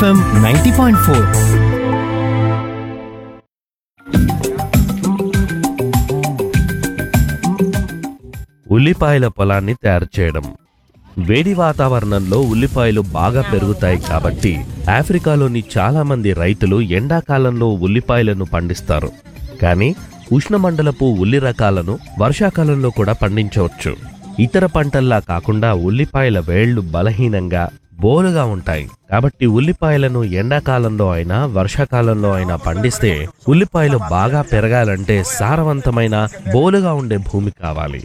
FM 90.4. ఉల్లిపాయల పొలాన్ని తయారు చేయడం. వేడి వాతావరణంలో ఉల్లిపాయలు బాగా పెరుగుతాయి కాబట్టి ఆఫ్రికాలోని చాలా మంది రైతులు ఎండాకాలంలో ఉల్లిపాయలను పండిస్తారు. కానీ ఉష్ణమండలపు ఉల్లి రకాలను వర్షాకాలంలో కూడా పండించవచ్చు. ఇతర పంటల్లా కాకుండా ఉల్లిపాయల వేళ్లు బలహీనంగా బోలుగా ఉంటాయి కాబట్టి ఉల్లిపాయలను ఎండాకాలంలో అయినా వర్షాకాలంలో అయినా పండిస్తే ఉల్లిపాయలు బాగా పెరగాలంటే సారవంతమైన బోలుగా ఉండే భూమి కావాలి.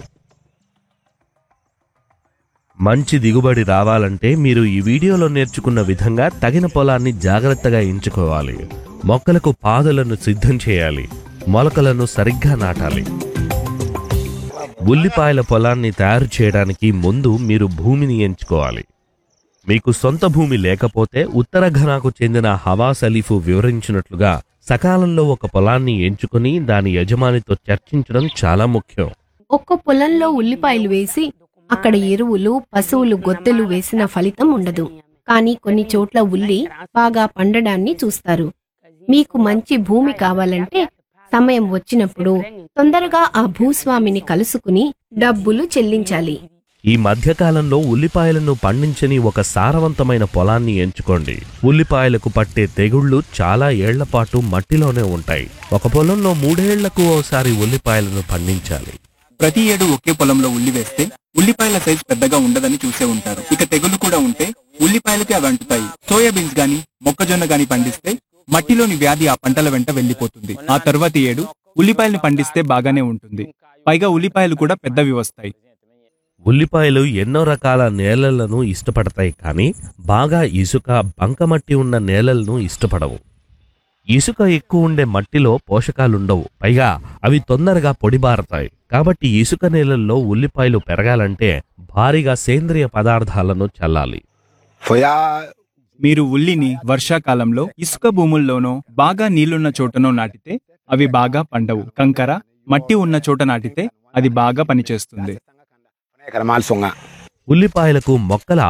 మంచి దిగుబడి రావాలంటే మీరు ఈ వీడియోలో నేర్చుకున్న విధంగా తగిన పొలాన్ని జాగ్రత్తగా ఎంచుకోవాలి. మొక్కలకు పాదులను సిద్ధం చేయాలి. మొలకలను సరిగ్గా నాటాలి. ఉల్లిపాయల పొలాన్ని తయారు చేయడానికి ముందు మీరు భూమిని ఎంచుకోవాలి. మీకు సొంత భూమి లేకపోతే ఉత్తర ఘనాకు చెందిన హవాస్ అలీఫు వివరించినట్లుగా సకాలంలో ఒక పొలాన్ని ఎంచుకుని దాని యజమానితో చర్చించడం చాలా ముఖ్యం. ఒక్క పొలంలో ఉల్లిపాయలు వేసి అక్కడ ఎరువులు, పశువులు గొత్తెలు వేసిన ఫలితం ఉండదు. కానీ కొన్ని చోట్ల ఉల్లి బాగా పండడాన్ని చూస్తారు. మీకు మంచి భూమి కావాలంటే సమయం వచ్చినప్పుడు తొందరగా ఆ భూస్వామిని కలుసుకుని డబ్బులు చెల్లించాలి. ఈ మధ్యకాలంలో ఉల్లిపాయలను పండించని ఒక సారవంతమైన పొలాన్ని ఎంచుకోండి. ఉల్లిపాయలకు పట్టే తెగుళ్లు చాలా ఏళ్లపాటు మట్టిలోనే ఉంటాయి. ఒక పొలంలో 3 ఏళ్లకు ఓసారి ఉల్లిపాయలను పండించాలి. ప్రతి ఏడు ఒకే పొలంలో ఉల్లి వేస్తే ఉల్లిపాయల సైజు పెద్దగా ఉండదని చూసే ఉంటారు. ఇక తెగులు కూడా ఉంటే ఉల్లిపాయలకి అవి అంటుతాయి. సోయాబీన్స్ గాని మొక్కజొన్న గాని పండిస్తే మట్టిలోని వ్యాధి ఆ పంటల వెంట వెళ్లిపోతుంది. ఆ తర్వాతి ఏడు ఉల్లిపాయలను పండిస్తే బాగానే ఉంటుంది. పైగా ఉల్లిపాయలు కూడా పెద్దవి వస్తాయి. ఉల్లిపాయలు ఎన్నో రకాల నేలలను ఇష్టపడతాయి కానీ బాగా ఇసుక, బంకమట్టి ఉన్న నేలలను ఇష్టపడవు. ఇసుక ఎక్కువ ఉండే మట్టిలో పోషకాలుండవు. పైగా అవి తొందరగా పొడిబారతాయి. కాబట్టి ఇసుక నేలల్లో ఉల్లిపాయలు పెరగాలంటే భారీగా సేంద్రియ పదార్థాలను చల్లాలి. మీరు ఉల్లిని వర్షాకాలంలో ఇసుక భూముల్లోనో బాగా నీళ్లున్న చోటనో నాటితే అవి బాగా పండవు. కంకర, మట్టి ఉన్న చోట నాటితే అది బాగా పనిచేస్తుంది. ఉల్లిపాయలకు మొక్కల